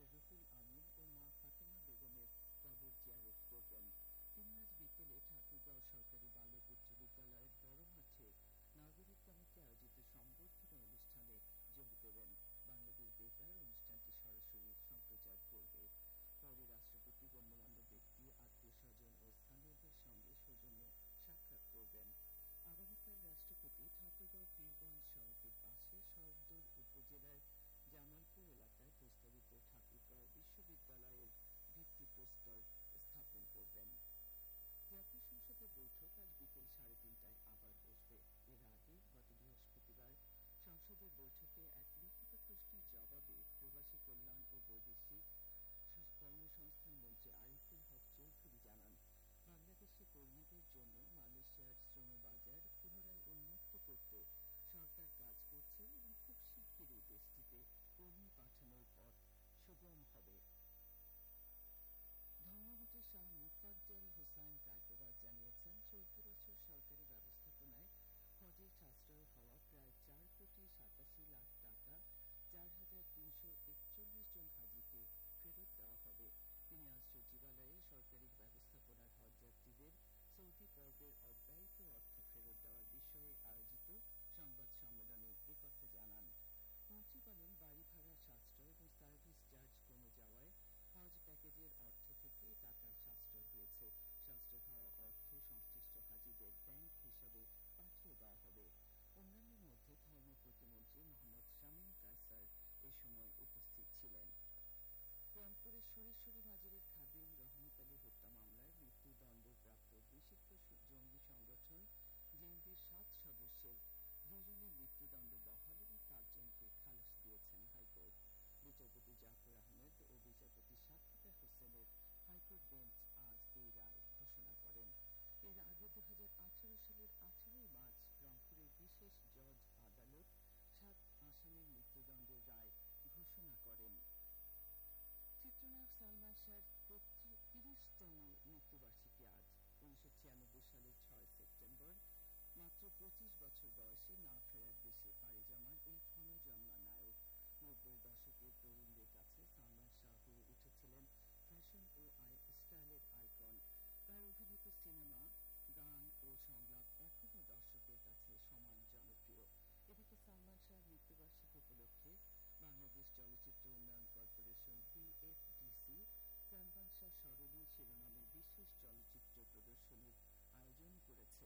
রুহুল আমিন ও মা ফাতেমা বেগমের কবর জিয়ারত করবেন। তিনি আজ বিকেলে ঠাকুরগাঁও সরকারি বালক উচ্চ বিদ্যালয়ের বড় মাঠে নাগরিক কমিটি আয়োজিত সংবর্ধনা অনুষ্ঠানে যোগ দেবেন। বাংলাদেশ বেতার অনুষ্ঠানটি সরাসরি সম্প্রচার করবে। পরে রাষ্ট্রপতি গণ্যমান্য ব্যক্তি, আত্মীয় স্বজন ও স্থানীয়দের সঙ্গে সৌজন্য সাক্ষাৎ করবেন। আগামীকাল রাষ্ট্রপতি ঠাকুরগাঁও পীরগঞ্জ সড়কের পাশে সওদর উপজেলার জামালপুর এলাকায় প্রস্তাবিত ঠাকুরগাঁও বিশ্ববিদ্যালয়ের ভিত্তিপ্রস্তর স্থাপন করবেন। জাতীয় সংসদের বৈঠক আজ বিকেল ৩:৩০টায় আবার বসবে। এর আগে গত বৃহস্পতিবার সংসদের বৈঠকে এক লিখিত প্রশ্নের জবাবে প্রবাসী কল্যাণ ও বৈদেশিক কর্মসংস্থান মন্ত্রী আরিফুল হক চৌধুরী জানান, বাংলাদেশি কর্মীদের জন্য মালয়েশিয়ার শ্রমবাজার পুনরায় উন্মুক্ত করতে সরকার কাজ করছে এবং খুব শিগগিরই দেশটিতে কর্মী পাঠানোর পথ সুগম হবে। ধর্মমন্ত্রী শাহ মোফাজ্জল হোসাইন কায়কোবাদ জানিয়েছেন, চলতি বছর সরকারি ব্যবস্থাপনায় হজে সাশ্রয় হওয়া প্রায় ৪,৮৭,০০,০০০ টাকা ৪,৩৪১ জন হাজিকে ফেরত দেওয়া হবে। তিনি আজ সচিবালয়ে সরকারি ব্যবস্থাপনার হজযাত্রীদের সৌদি পর্বের অব্যয়িত অর্থ ফেরত দেওয়ার বিষয়ে আয়োজিত সংবাদ সম্মেলনে একথা জানান। মন্ত্রী বলেন, বাড়ি ভাড়া সাশ্রয় এবং সার্ভিস চার্জ কমে যাওয়ায় হজ প্যাকেজের অর্থ থেকে টাকা সাশ্রয় হয়েছে। সাশ্রয় হওয়া অর্থ সংশ্লিষ্ট হাজিদের ব্যাংক হিসাবে পাঠিয়ে দেওয়া হবে। অন্যান্যের মধ্যে ধর্ম প্রতিমন্ত্রী মোহাম্মদ শামীম কায়সার এ সময় উপস্থিত ছিলেন। রংপুরের সুরেশ্বরী বাজারের খাদেম রহমত আলী হত্যা মামলায় মৃত্যুদণ্ডপ্রাপ্ত নিষিদ্ধ জঙ্গি সংগঠন জেএমবির ৭ সদস্যের ২ জনের মৃত্যুদণ্ড বহাল এবং ৫ জনকে খালাস দিয়েছেন হাইকোর্ট। বিচারপতি জাফর আহমেদ ও বিচারপতি সাথিকা হোসেনের হাইকোর্ট বেঞ্চ আজ এই রায় ঘোষণা করেন। এর আগে ২০১৮ সালের ১৮ই মার্চ রংপুরের বিশেষ জজ আদালত ৭ আসামির মৃত্যুদণ্ডের রায় ঘোষণা করেন। চিত্রনায়ক সালমান শাহর ৩০তম মৃত্যুবার্ষিকী আজ। ১৯৯৬ সালের ৬ সেপ্টেম্বর মাত্র ২৫ বছর বয়সে না ফেরার দেশে পাড়ি জমান এই ক্ষণজন্মা নায়ক। ৯০ দশকের তরুণদের কাছে সালমান শাহ হয়ে উঠেছিলেন ফ্যাশন ও স্টাইলের আইকন। তার অভিনীত সিনেমা, গান ও সংলাপ এখনও দর্শকের কাছে সমান জনপ্রিয়। এদিকে সালমান শাহর মৃত্যুবার্ষিকী উপলক্ষে বাংলাদেশ চলচ্চিত্র উন্নয়ন কর্পোরেশন বিএফডিসি সালমান শাহ স্মরণে শিরোনামে বিশেষ চলচ্চিত্র প্রদর্শনীর আয়োজন করেছে।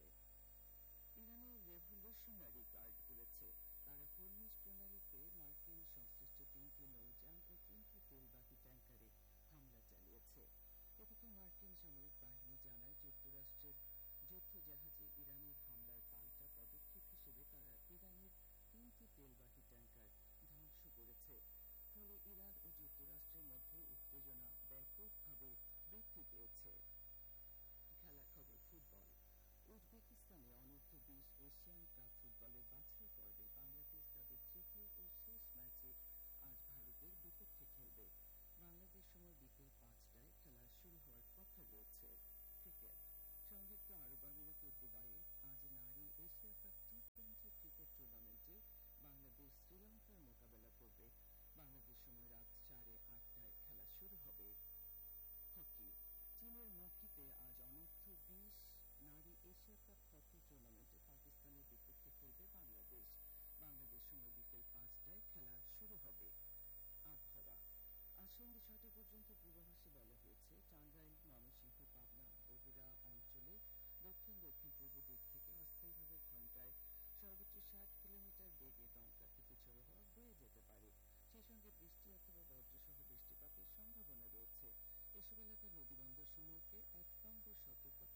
ইরানে রেভলিউশনারি গার্ড বলেছে, তারা হরমুজ প্রণালীতে মার্কিন সংশ্লিষ্ট ৩টি নৌযান ও ৩টি তেলবাহী ট্যাংকারে হামলা চালিয়েছে। এদিকে মার্কিন সামরিক বাহিনী জানায়, যুক্তরাষ্ট্রের যুদ্ধজাহাজে ইরানের হামলার পাল্টা পদক্ষেপ হিসেবে তারা ইরানের 3টি তেলবাহী ট্যাংকার ধ্বংস করেছে। ফলে ইরান ও যুক্তরাষ্ট্রের মধ্যে উত্তেজনা ব্যাপকভাবে বৃদ্ধি পেয়েছে। খেলার খবর, ফুটবল। উজবেকিস্তানে অনূর্ধ্ব-২০ এশিয়ান কাপ ফুটবলের বাছাই পর্বে বাংলাদেশ তাদের তৃতীয় ও শেষ ম্যাচে আজ ভারতের বিপক্ষে খেলবে। বাংলাদেশ সময় বিকেল ৫টায় খেলা শুরু হওয়ার কথা রয়েছে। ক্রিকেট। সংযুক্ত আরব আমিরাতের দুবাইয়ে আজ নারী এশিয়া কাপ টি-20 ক্রিকেট টুর্নামেন্টে বাংলাদেশ শ্রীলঙ্কার মোকাবেলা করবে। বাংলাদেশ সময় রাত ৮:৩০টায় খেলা শুরু হবে। হকি। চীনের মকিতে আজ অনূর্ধ্ব-২০ নারী এশিয়া কাপ হকি টুর্নামেন্টে পাকিস্তানের বিপক্ষে খেলবে বাংলাদেশ। বাংলাদেশ সময় বিকেল ৫টায় খেলা শুরু হবে। আবহাওয়া। আজ সন্ধ্যে ৬টা পর্যন্ত পূর্বাভাসে বলা হয়েছে, টাঙ্গাইল, ময়মনসিংহ, পাবনা, বগুড়া অঞ্চলে দক্ষিণ দক্ষিণ পূর্ব দিক থেকে অস্থায়ীভাবে ঘণ্টায় সর্বোচ্চ ৬০ কিলোমিটার বেগে দমকা থেকে ঝোড়ো হাওয়া বয়ে যেতে পারে। সেই সঙ্গে বৃষ্টি অথবা বজ্রসহ বৃষ্টিপাতের সম্ভাবনা রয়েছে। এসব এলাকার নদীবন্দরসমূহকে ১ নম্বর সতর্কতা